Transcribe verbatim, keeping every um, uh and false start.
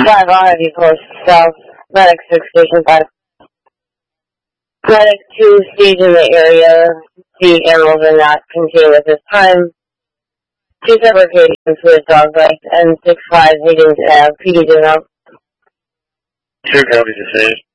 five, I'll have you post south. Medic six, station five. Medic two, stage in the area. The animals are not contained at this time. Two separate patients with dog bites. And six five, Higgins Ave. P D did out. Two copies to stage.